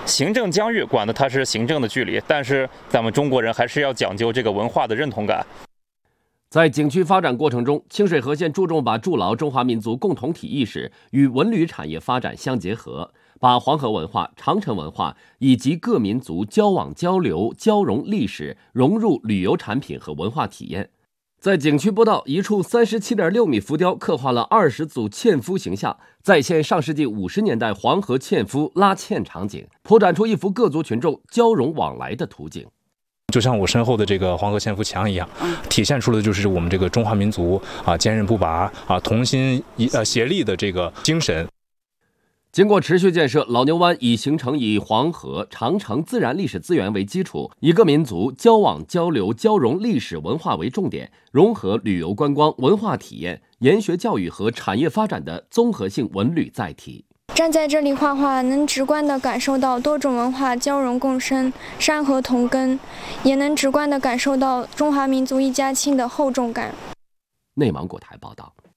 行政疆域管的它是行政的距离，但是咱们中国人还是要讲究这个文化的认同感。 在景区发展过程中，清水河县注重把筑牢中华民族共同体意识与文旅产业发展相结合，把黄河文化、长城文化以及各民族交往交流、交融历史融入旅游产品和文化体验。在景区坡道一处37.6米浮雕刻画了20组纤夫形象，再现上世纪50年代黄河纤夫拉纤场景，铺展出一幅各族群众交融往来的图景。 就像我身后的这个黄河纤夫墙一样，体现出的就是我们这个中华民族坚韧不拔同心协力的这个精神。 经过持续建设，老牛湾已形成以黄河、长城自然历史资源为基础，以各民族交往交流交融历史文化为重点，融合旅游观光、文化体验、研学教育和产业发展的综合性文旅载体。 站在这里画画，能直观地感受到多种文化交融共生、山河同根，也能直观地感受到中华民族一家亲的厚重感。 内蒙古台报道。